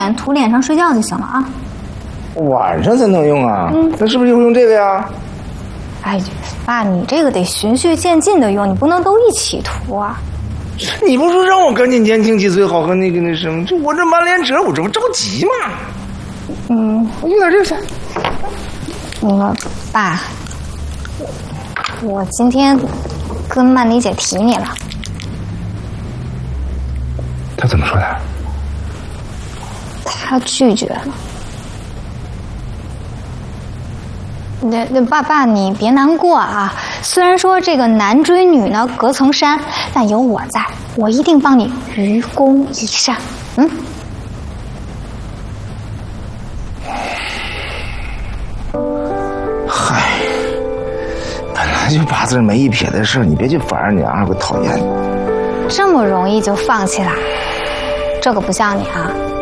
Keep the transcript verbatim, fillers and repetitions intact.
涂脸上睡觉就行了啊。 晚上才能用啊？嗯，那是不是就会用这个呀？ 哎，爸，你这个得循序渐进的用，你不能都一起涂啊。 你不是说让我赶紧年轻几岁，好和那个那什么？这我这满脸褶，我这不着急吗？ 嗯， 我用点这个去。 那个爸，我今天跟曼妮姐提你了。 她怎么说的？ 她拒绝了。那那爸爸，你别难过啊。虽然说这个男追女呢隔层山，但有我在，我一定帮你愚公移山。嗯。 嗨，本来就八字没一撇的事，你别去烦人家啊，会讨厌你。 这么容易就放弃了？这可不像你啊。